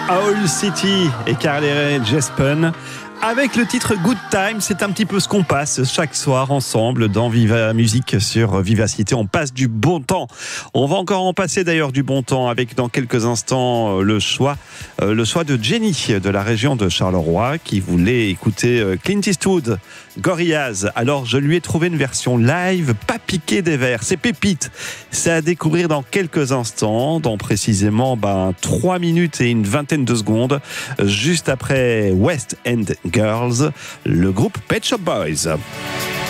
Owl City et Carly Rae Jepsen. Avec le titre Good Time, c'est un petit peu ce qu'on passe chaque soir ensemble dans Viva Musique sur Vivacité. On passe du bon temps. On va encore en passer d'ailleurs du bon temps avec dans quelques instants le choix de Jenny de la région de Charleroi qui voulait écouter Clint Eastwood, Gorillaz. Alors je lui ai trouvé une version live, pas piquée des verres. C'est pépite. C'est à découvrir dans quelques instants, dans précisément 3 minutes et une vingtaine de secondes, juste après West End Girls, le groupe Pet Shop Boys.